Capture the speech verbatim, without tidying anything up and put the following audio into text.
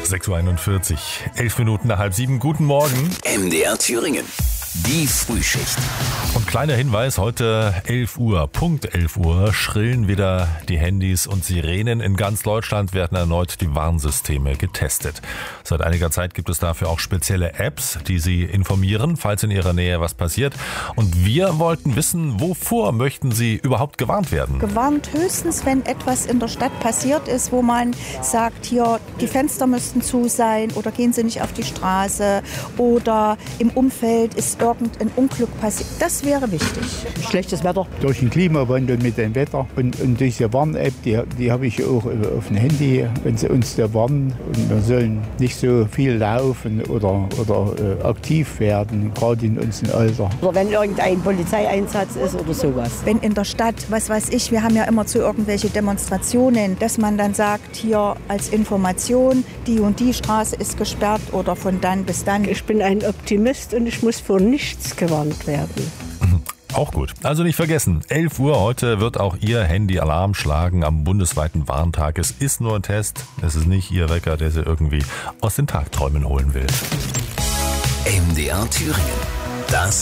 sechs Uhr einundvierzig, elf Minuten nach halb sieben. Guten Morgen. M D R Thüringen. Die Frühschicht. Und kleiner Hinweis, heute elf Uhr, Punkt elf Uhr, schrillen wieder die Handys und Sirenen. In ganz Deutschland werden erneut die Warnsysteme getestet. Seit einiger Zeit gibt es dafür auch spezielle Apps, die Sie informieren, falls in Ihrer Nähe was passiert. Und wir wollten wissen, wovor möchten Sie überhaupt gewarnt werden? Gewarnt höchstens, wenn etwas in der Stadt passiert ist, wo man sagt, hier, die Fenster müssten zu sein oder gehen Sie nicht auf die Straße oder im Umfeld ist irgendein Unglück passiert. Das wäre wichtig. Schlechtes Wetter. Durch den Klimawandel mit dem Wetter und, und diese Warn-App, die, die habe ich auch auf dem Handy, wenn sie uns da warnen und wir sollen nicht so viel laufen oder, oder äh, aktiv werden, gerade in unserem Alter. Oder wenn irgendein Polizeieinsatz ist oder sowas. Wenn in der Stadt, was weiß ich, wir haben ja immer zu irgendwelche Demonstrationen, dass man dann sagt, hier als Information, die und die Straße ist gesperrt oder von dann bis dann. Ich bin ein Optimist und ich muss vor nichts gewarnt werden. Auch gut. Also nicht vergessen, elf Uhr heute wird auch Ihr Handy Alarm schlagen am bundesweiten Warntag. Es ist nur ein Test, es ist nicht Ihr Wecker, der Sie irgendwie aus den Tagträumen holen will. M D R Thüringen. Das